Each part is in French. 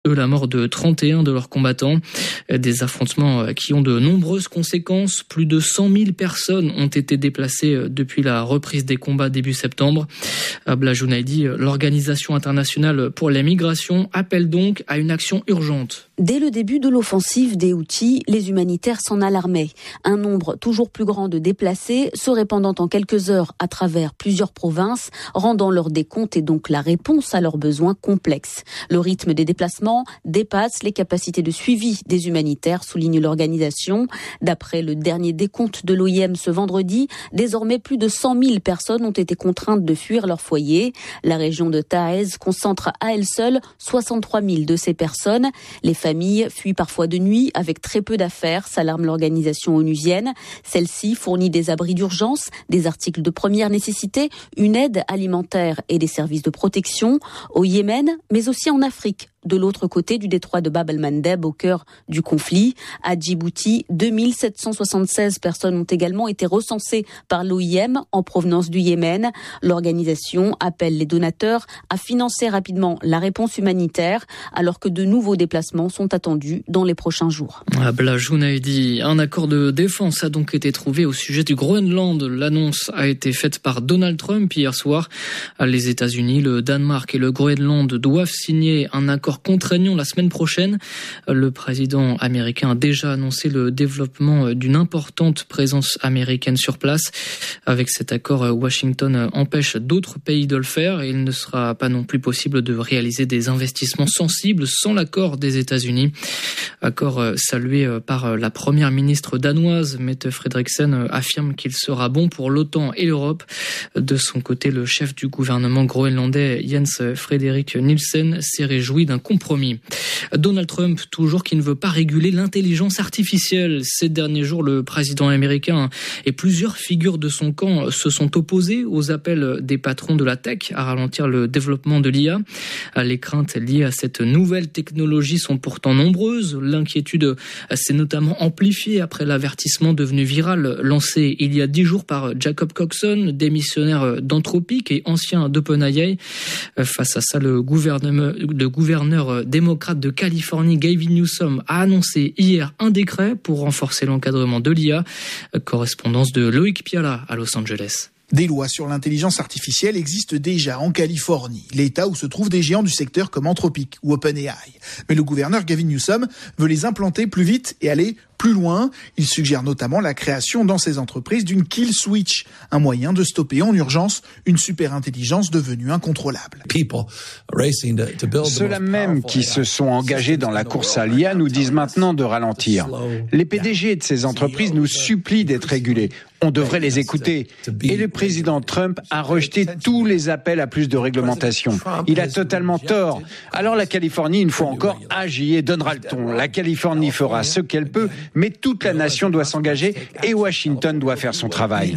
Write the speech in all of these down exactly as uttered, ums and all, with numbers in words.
eux la mort de trente et un de leurs combattants. Des affrontements qui ont de nombreuses conséquences. Plus de cent mille personnes ont été déplacées depuis la reprise des combats début septembre. Abla Jounaidi, l'Organisation internationale pour les migrations, appelle donc à une action urgente. Dès le début de l'offensive des Houthis, les humanitaires s'en alarmaient. Un nombre toujours plus grand de déplacés se répandant en quelques heures à travers plusieurs provinces, rendant leur décompte et donc la réponse à leurs besoins complexes. Le rythme des déplacements dépasse les capacités de suivi des humanitaires, souligne l'organisation. D'après le dernier décompte de l'O I M ce vendredi, désormais plus de cent mille personnes ont été contraintes de fuir leur foyer. La région de Taez concentre à elle seule soixante-trois mille de ces personnes. Les familles fuient parfois de nuit avec très peu d'affaires, s'alarme l'organisation onusienne. Celle-ci fournit des abris d'urgence, des articles de première nécessité, une aide alimentaire et des services de protection au Yémen, mais aussi en Afrique. De l'autre côté du détroit de Bab el-Mandeb, au cœur du conflit. À Djibouti, deux mille sept cent soixante-seize personnes ont également été recensées par l'O I M en provenance du Yémen. L'organisation appelle les donateurs à financer rapidement la réponse humanitaire, alors que de nouveaux déplacements sont attendus dans les prochains jours. Abla Jounaidi, un accord de défense a donc été trouvé au sujet du Groenland. L'annonce a été faite par Donald Trump hier soir. Les États-Unis, le Danemark et le Groenland doivent signer un accord contraignant la semaine prochaine. Le président américain a déjà annoncé le développement d'une importante présence américaine sur place. Avec cet accord, Washington empêche d'autres pays de le faire et il ne sera pas non plus possible de réaliser des investissements sensibles sans l'accord des États-Unis. Accord salué par la première ministre danoise, Mette Frederiksen, affirme qu'il sera bon pour l'OTAN et l'Europe. De son côté, le chef du gouvernement groenlandais, Jens Frederik Nielsen, s'est réjoui d'un compromis. Donald Trump, toujours qui ne veut pas réguler l'intelligence artificielle. Ces derniers jours, le président américain et plusieurs figures de son camp se sont opposés aux appels des patrons de la tech à ralentir le développement de l'I A. Les craintes liées à cette nouvelle technologie sont pourtant nombreuses. L'inquiétude s'est notamment amplifiée après l'avertissement devenu viral lancé il y a dix jours par Jacob Coxon, démissionnaire d'Anthropic et ancien d'OpenAI. Face à ça, le gouvernement, le gouverneur démocrate de Californie, Gavin Newsom, a annoncé hier un décret pour renforcer l'encadrement de l'I A. Correspondance de Loïc Piala à Los Angeles. Des lois sur l'intelligence artificielle existent déjà en Californie, l'État où se trouvent des géants du secteur comme Anthropic ou OpenAI. Mais le gouverneur Gavin Newsom veut les implanter plus vite et aller plus loin. Il suggère notamment la création dans ces entreprises d'une kill switch, un moyen de stopper en urgence une superintelligence devenue incontrôlable. Ceux-là même qui se sont engagés dans la course à l'I A nous disent maintenant de ralentir. Les P D G de ces entreprises nous supplient d'être régulés. On devrait les écouter. Et le président Trump a rejeté tous les appels à plus de réglementation. Il a totalement tort. Alors la Californie, une fois encore, agit et donnera le ton. La Californie fera ce qu'elle peut, mais toute la nation doit s'engager et Washington doit faire son travail.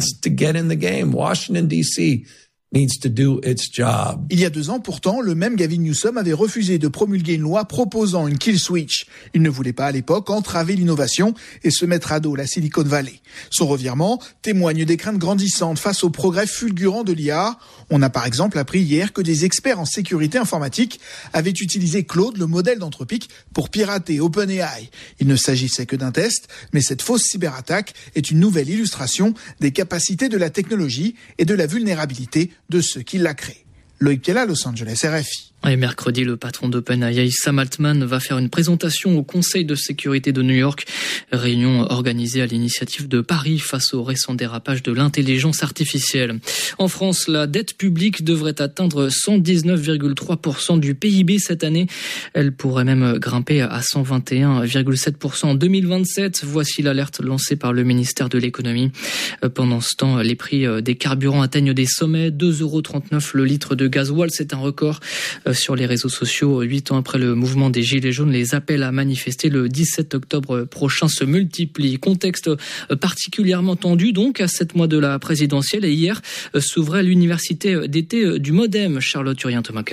Il y a deux ans, pourtant, le même Gavin Newsom avait refusé de promulguer une loi proposant une kill switch. Il ne voulait pas à l'époque entraver l'innovation et se mettre à dos la Silicon Valley. Son revirement témoigne des craintes grandissantes face au progrès fulgurant de l'I A. On a par exemple appris hier que des experts en sécurité informatique avaient utilisé Claude, le modèle d'Anthropic, pour pirater OpenAI. Il ne s'agissait que d'un test, mais cette fausse cyberattaque est une nouvelle illustration des capacités de la technologie et de la vulnérabilité de ceux qui l'a créée. Loïc Piala, Los Angeles, R F I. Et mercredi, le patron d'OpenAI, Sam Altman, va faire une présentation au Conseil de sécurité de New York. Réunion organisée à l'initiative de Paris face au récent dérapage de l'intelligence artificielle. En France, la dette publique devrait atteindre cent dix-neuf virgule trois pour cent du P I B cette année. Elle pourrait même grimper à cent vingt et un virgule sept pour cent en deux mille vingt-sept. Voici l'alerte lancée par le ministère de l'économie. Pendant ce temps, les prix des carburants atteignent des sommets. deux euros trente-neuf le litre de gasoil, c'est un record. Sur les réseaux sociaux, huit ans après le mouvement des Gilets jaunes, les appels à manifester le dix-sept octobre prochain se multiplient. Contexte particulièrement tendu donc à sept mois de la présidentielle et hier s'ouvrait l'université d'été du Modem, Charlotte Urien-Tomaka.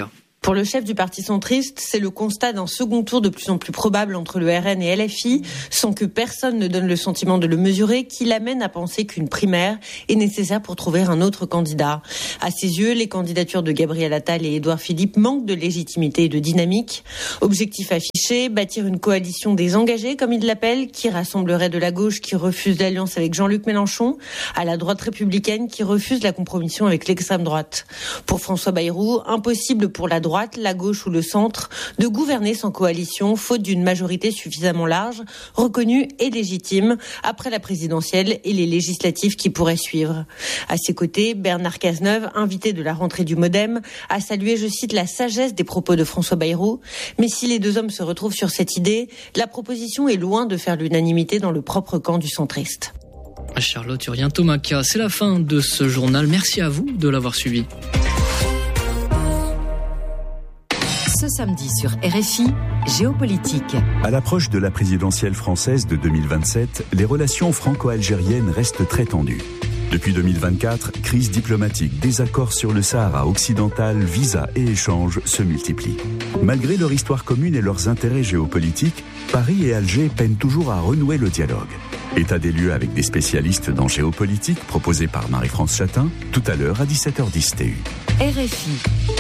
Pour le chef du parti centriste, c'est le constat d'un second tour de plus en plus probable entre le R N et L F I, sans que personne ne donne le sentiment de le mesurer, qui l'amène à penser qu'une primaire est nécessaire pour trouver un autre candidat. À ses yeux, les candidatures de Gabriel Attal et Édouard Philippe manquent de légitimité et de dynamique. Objectif affiché, bâtir une coalition des engagés, comme il l'appelle, qui rassemblerait de la gauche qui refuse l'alliance avec Jean-Luc Mélenchon, à la droite républicaine qui refuse la compromission avec l'extrême droite. Pour François Bayrou, impossible pour la droite, la gauche ou le centre, de gouverner sans coalition, faute d'une majorité suffisamment large, reconnue et légitime, après la présidentielle et les législatives qui pourraient suivre. À ses côtés, Bernard Cazeneuve, invité de la rentrée du Modem, a salué, je cite, la sagesse des propos de François Bayrou. Mais si les deux hommes se retrouvent sur cette idée, la proposition est loin de faire l'unanimité dans le propre camp du centriste. Charlotte Urien-Tomaka, c'est la fin de ce journal. Merci à vous de l'avoir suivi. Ce samedi sur R F I, Géopolitique. À l'approche de la présidentielle française de deux mille vingt-sept, les relations franco-algériennes restent très tendues. Depuis deux mille vingt-quatre, crise diplomatique, désaccords sur le Sahara occidental, visas et échanges se multiplient. Malgré leur histoire commune et leurs intérêts géopolitiques, Paris et Alger peinent toujours à renouer le dialogue. État des lieux avec des spécialistes dans géopolitique, proposé par Marie-France Chatin, tout à l'heure à dix-sept heures dix T U. R F I.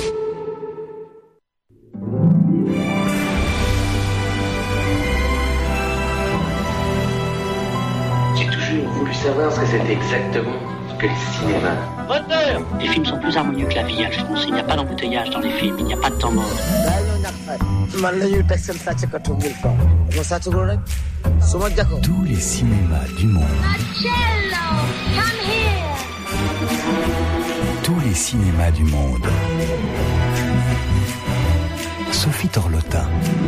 J'ai toujours voulu savoir ce que c'était exactement que le cinéma. Moteur ! Les films sont plus harmonieux que la vie, Alphonse. Il n'y a pas d'embouteillage dans les films, il n'y a pas de temps mort. Tous les cinémas du monde. Tous les cinémas du monde. Sophie Torlotin.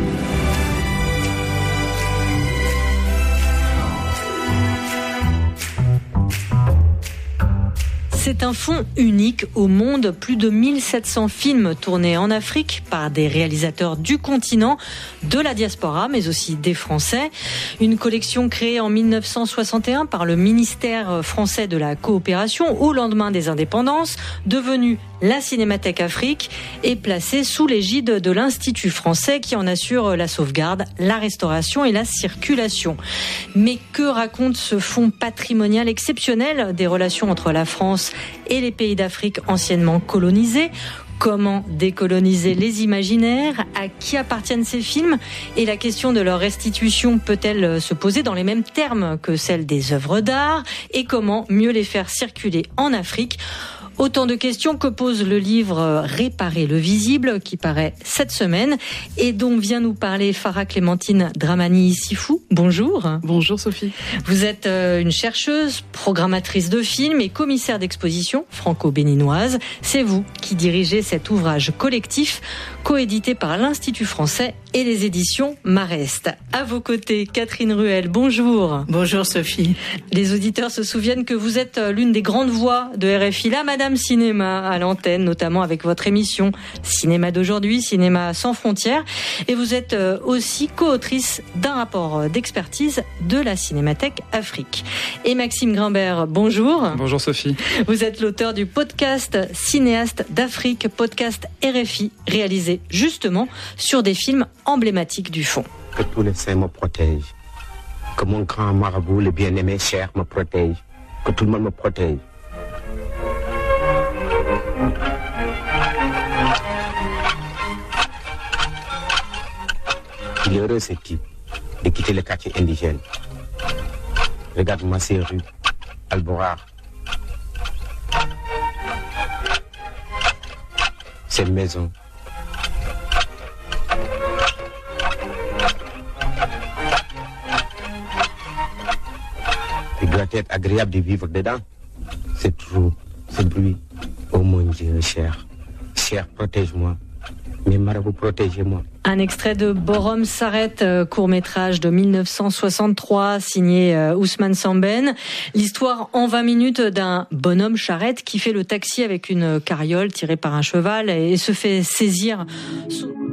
C'est un fonds unique au monde. Plus de mille sept cents films tournés en Afrique par des réalisateurs du continent, de la diaspora, mais aussi des Français. Une collection créée en mille neuf cent soixante et un par le ministère français de la coopération au lendemain des indépendances, devenue la Cinémathèque Afrique et placée sous l'égide de l'Institut français qui en assure la sauvegarde, la restauration et la circulation. Mais que raconte ce fonds patrimonial exceptionnel des relations entre la France et les pays d'Afrique anciennement colonisés? Comment décoloniser les imaginaires? À qui appartiennent ces films? Et la question de leur restitution peut-elle se poser dans les mêmes termes que celle des œuvres d'art? Et comment mieux les faire circuler en Afrique? Autant de questions que pose le livre Réparer le visible qui paraît cette semaine et dont vient nous parler Farah Clémentine Dramani-Sifou. Bonjour. Bonjour Sophie. Vous êtes une chercheuse, programmatrice de films et commissaire d'exposition franco-béninoise. C'est vous qui dirigez cet ouvrage collectif coédité par l'Institut français et les éditions Marest. À vos côtés, Catherine Ruel. Bonjour. Bonjour Sophie. Les auditeurs se souviennent que vous êtes l'une des grandes voix de R F I, là, Madame Cinéma à l'antenne, notamment avec votre émission Cinéma d'aujourd'hui, Cinéma sans frontières. Et vous êtes aussi co-autrice d'un rapport d'expertise de la Cinémathèque Afrique. Et Maxime Grimbert, bonjour. Bonjour Sophie. Vous êtes l'auteur du podcast Cinéaste d'Afrique, podcast R F I, réalisé justement sur des films emblématiques du fond. Que tous les saints me protègent. Que mon grand marabout, le bien-aimé cher, me protège. Que tout le monde me protège. Il est heureux ce type de quitter le quartier indigène. Regarde-moi ces rues, Alborar. Ces maisons. Il doit être agréable de vivre dedans. C'est trou, ce bruit. Oh mon Dieu, cher. Cher, protège-moi. Mes marabouts, protégez-moi. Un extrait de Borom s'arrête, court-métrage de mille neuf cent soixante-trois, signé Ousmane Sambène. L'histoire en vingt minutes d'un bonhomme charrette qui fait le taxi avec une carriole tirée par un cheval et se fait saisir sous...